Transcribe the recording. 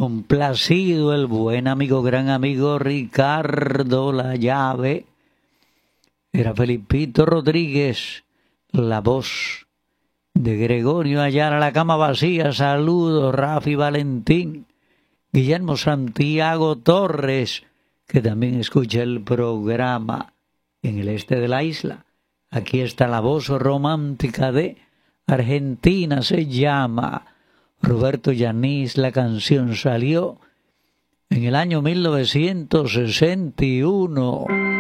complacido el buen amigo, gran amigo Ricardo La Llave. Era Felipito Rodríguez, la voz de Gregorio Ayala, la cama vacía. Saludos, Rafi Valentín, Guillermo Santiago Torres, que también escucha el programa en el este de la isla. Aquí está la voz romántica de Argentina, se llama Roberto Yanis. La canción salió en el año 1961.